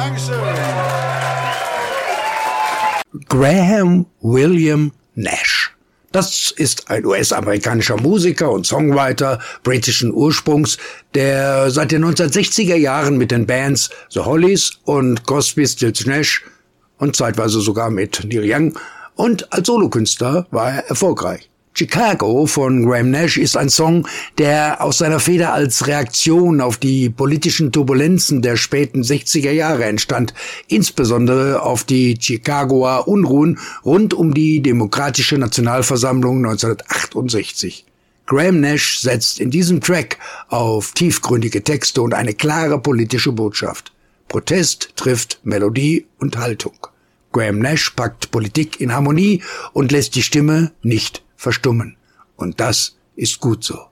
Dankeschön. Graham William Nash. Das ist ein US-amerikanischer Musiker und Songwriter britischen Ursprungs, der seit den 1960er Jahren mit den Bands The Hollies und Crosby, Stills Nash und zeitweise sogar mit Neil Young und als Solokünstler war er erfolgreich. Chicago von Graham Nash ist ein Song, der aus seiner Feder als Reaktion auf die politischen Turbulenzen der späten 60er Jahre entstand, insbesondere auf die Chicagoer Unruhen rund um die Demokratische Nationalversammlung 1968. Graham Nash setzt in diesem Track auf tiefgründige Texte und eine klare politische Botschaft. Protest trifft Melodie und Haltung. Graham Nash packt Politik in Harmonie und lässt die Stimme nicht verstummen. Und das ist gut so.